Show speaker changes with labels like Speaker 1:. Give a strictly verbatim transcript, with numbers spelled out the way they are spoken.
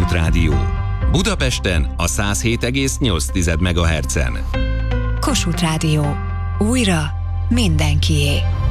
Speaker 1: Kossuth Rádió. Budapesten a száz hét egész nyolc MHz-en.
Speaker 2: Kossuth Rádió. Újra mindenkié.